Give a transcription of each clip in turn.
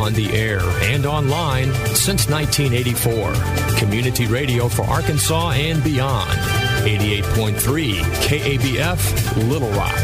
on the air and online since 1984. Community radio for Arkansas and beyond. 88.3 KABF, Little Rock.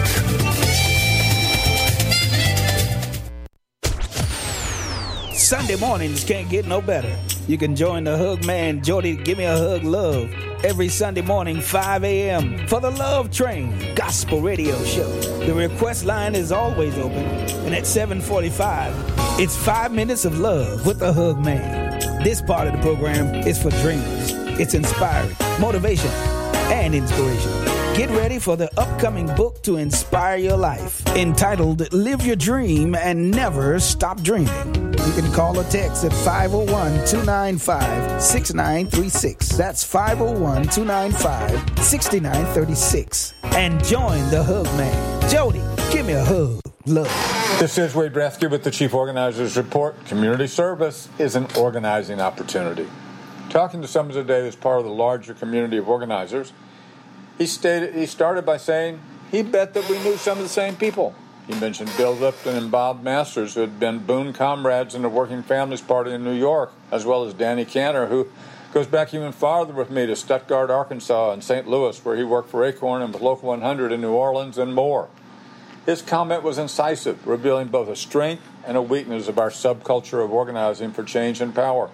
Sunday mornings can't get no better. You can join the Hug Man, Jody, Give Me a Hug Love, every Sunday morning, 5 a.m. for the Love Train Gospel Radio Show. The request line is always open, and at 7:45, it's 5 minutes of love with the Hug Man. This part of the program is for dreamers. It's inspiring, motivation, and inspiration. Get ready for the upcoming book to inspire your life, entitled Live Your Dream and Never Stop Dreaming. You can call or text at 501-295-6936. That's 501-295-6936. And join the Hug Man. Jody, give me a hug. Love. This is Wade Bresky with the Chief Organizers Report. Community service is an organizing opportunity. Talking to someone today as part of the larger community of organizers, he started by saying he bet that we knew some of the same people. He mentioned Bill Lipton and Bob Masters, who had been boon comrades in the Working Families Party in New York, as well as Danny Cantor, who goes back even farther with me to Stuttgart, Arkansas, and St. Louis, where he worked for Acorn and Local 100 in New Orleans, and more. His comment was incisive, revealing both a strength and a weakness of our subculture of organizing for change and power.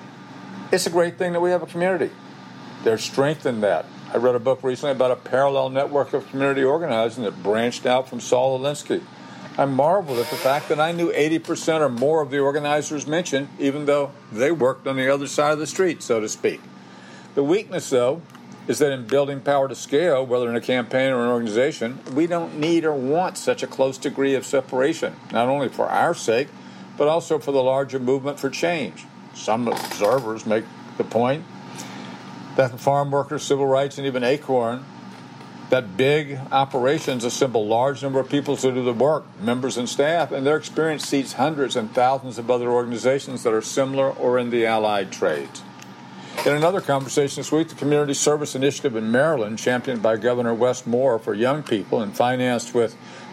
It's a great thing that we have a community. There's strength in that. I read a book recently about a parallel network of community organizing that branched out from Saul Alinsky. I marveled at the fact that I knew 80% or more of the organizers mentioned, even though they worked on the other side of the street, so to speak. The weakness, though, is that in building power to scale, whether in a campaign or an organization, we don't need or want such a close degree of separation, not only for our sake, but also for the larger movement for change. Some observers make the point that the farm workers, civil rights, and even Acorn, that big operations assemble large number of people to do the work, members and staff, and their experience seats hundreds and thousands of other organizations that are similar or in the allied trades. In another conversation this week, the Community Service Initiative in Maryland, championed by Governor Wes Moore for young people and financed with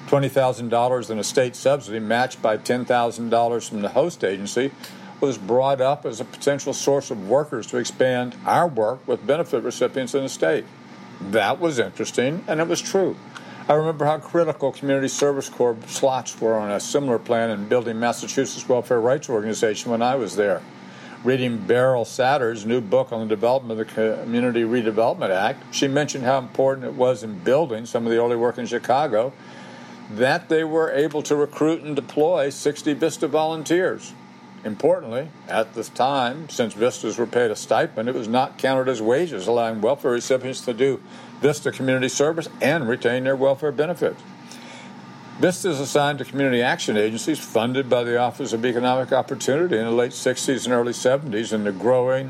$20,000 in a state subsidy matched by $10,000 from the host agency, was brought up as a potential source of workers to expand our work with benefit recipients in the state. That was interesting, and it was true. I remember how critical Community Service Corps slots were on a similar plan in building Massachusetts Welfare Rights Organization when I was there. Reading Beryl Satter's new book on the development of the Community Redevelopment Act, she mentioned how important it was in building some of the early work in Chicago that they were able to recruit and deploy 60 VISTA volunteers. Importantly, at this time, since VISTAs were paid a stipend, it was not counted as wages, allowing welfare recipients to do VISTA community service and retain their welfare benefits. VISTAs assigned to community action agencies funded by the Office of Economic Opportunity in the late 60s and early 70s, and the growing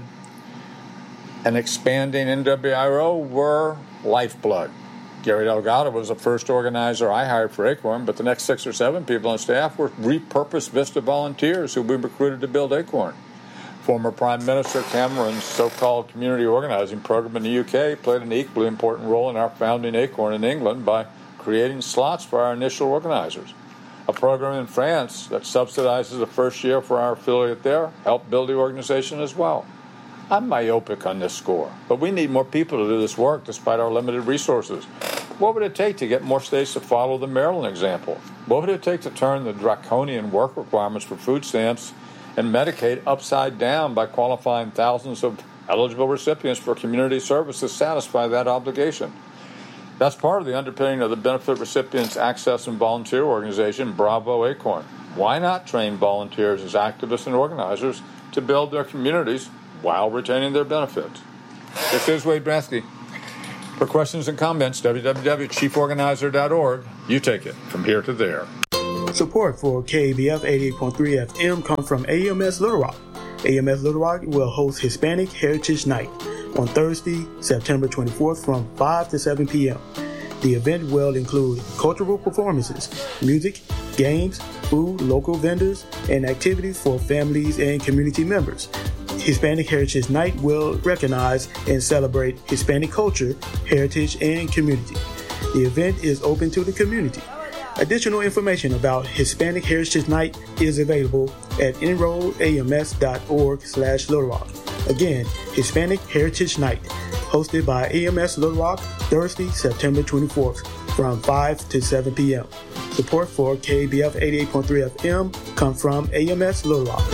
and expanding NWIRO were lifeblood. Gary Delgado was the first organizer I hired for Acorn, but the next 6 or 7 people on staff were repurposed VISTA volunteers who we recruited to build Acorn. Former Prime Minister Cameron's so-called community organizing program in the UK played an equally important role in our founding Acorn in England by creating slots for our initial organizers. A program in France that subsidizes the first year for our affiliate there helped build the organization as well. I'm myopic on this score, but we need more people to do this work despite our limited resources. What would it take to get more states to follow the Maryland example? What would it take to turn the draconian work requirements for food stamps and Medicaid upside down by qualifying thousands of eligible recipients for community service to satisfy that obligation? That's part of the underpinning of the Benefit Recipients Access and Volunteer Organization, Bravo Acorn. Why not train volunteers as activists and organizers to build their communities while retaining their benefits? This is Wade Bransky. For questions and comments, www.chieforganizer.org. You take it from here to there. Support for KABF 88.3 FM comes from AMS Little Rock. AMS Little Rock will host Hispanic Heritage Night on Thursday, September 24th from 5 to 7 p.m. The event will include cultural performances, music, games, food, local vendors, and activities for families and community members. Hispanic Heritage Night will recognize and celebrate Hispanic culture, heritage, and community. The event is open to the community. Additional information about Hispanic Heritage Night is available at enrollams.org/Little Rock. Again, Hispanic Heritage Night, hosted by AMS Little Rock, Thursday, September 24th, from 5 to 7 p.m. Support for KABF 88.3 FM come from AMS Little Rock.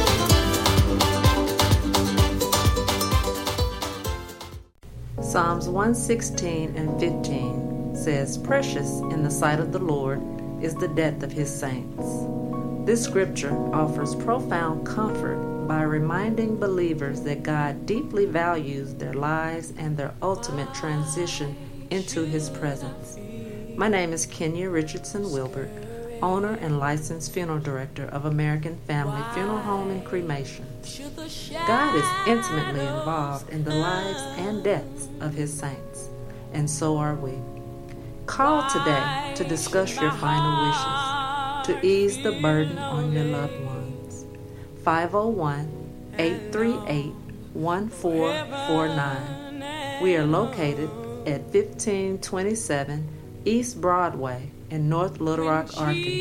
Psalms 116 and 15 says, "Precious in the sight of the Lord is the death of his saints." This scripture offers profound comfort by reminding believers that God deeply values their lives and their ultimate transition into his presence. My name is Kenya Richardson Wilbert, owner and licensed funeral director of American Family Funeral Home and Cremation. God is intimately involved in the lives and deaths of his saints, and so are we. Call today to discuss your final wishes, to ease the burden on your loved ones. 501-838-1449. We are located at 1527 East Broadway in North Little Rock, Arkansas.